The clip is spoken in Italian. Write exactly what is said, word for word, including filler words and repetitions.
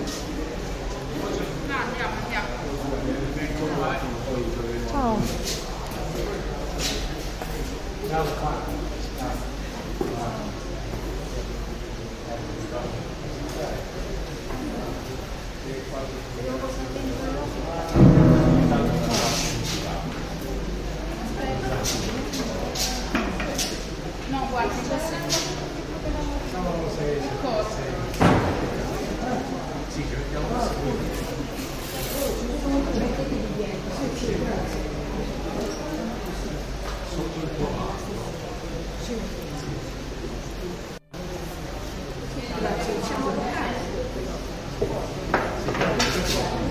No, andiamo, andiamo. Ciao. No, guarda, questo cosa? Sì, ci mettiamo sotto il tuo basto. Sì,